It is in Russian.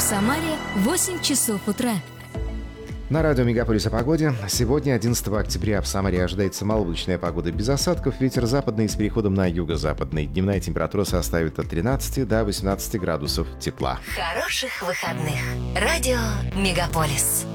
Самаре 8 часов утра. На радио «Мегаполис» о погоде. Сегодня, 11 октября, в Самаре ожидается малооблачная погода без осадков. Ветер западный с переходом на юго-западный. Дневная температура составит от 13 до 18 градусов тепла. Хороших выходных. Радио «Мегаполис».